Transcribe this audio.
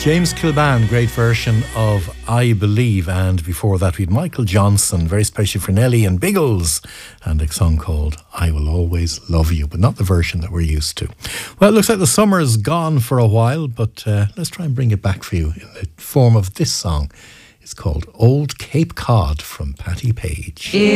James Kilban, great version of I Believe, and before that we had Michael Johnson, very special for Nelly and Biggles, and a song called I Will Always Love You, but not the version that we're used to. Well, it looks like the summer's gone for a while, but let's try and bring it back for you in the form of this song. It's called Old Cape Cod from Patti Page.